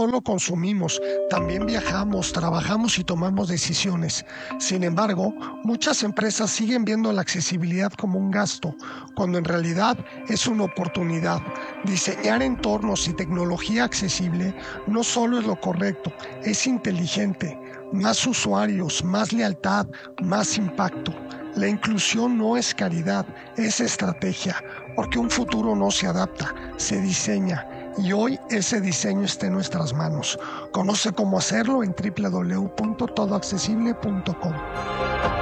solo consumimos, también viajamos, trabajamos y tomamos decisiones. Sin embargo, muchas empresas siguen viendo la accesibilidad como un gasto, cuando en realidad es una oportunidad. Diseñar entornos y tecnología accesible no solo es lo correcto, es inteligente. Más usuarios, más lealtad, más impacto. La inclusión no es caridad, es estrategia, porque un futuro no se adapta, se diseña. Y hoy ese diseño está en nuestras manos. Conoce cómo hacerlo en www.todoaccesible.com.